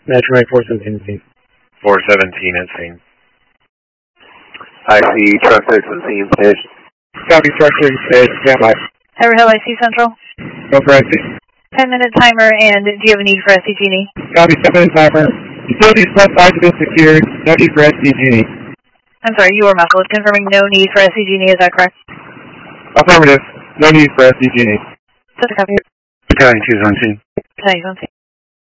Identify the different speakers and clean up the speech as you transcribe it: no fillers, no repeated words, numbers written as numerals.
Speaker 1: Metro 417.
Speaker 2: 417 at scene.
Speaker 3: I see truck 6 at scene, stage.
Speaker 1: Copy, truck 6 stage, standby.
Speaker 4: Haverhill, I see Central.
Speaker 1: Go for SC.
Speaker 4: 10-minute timer, and do you have a need for SCG&E?
Speaker 1: Copy, 10-minute timer. Facilities plus 5 have been secured. No need for SCG&E.
Speaker 4: I'm sorry, you were muffled. Confirming no need for SCG&E, is that correct?
Speaker 1: Affirmative. No need for SCG&E.
Speaker 4: That's a copy.
Speaker 2: Battalion 2's on scene.
Speaker 4: Battalion 2's on scene.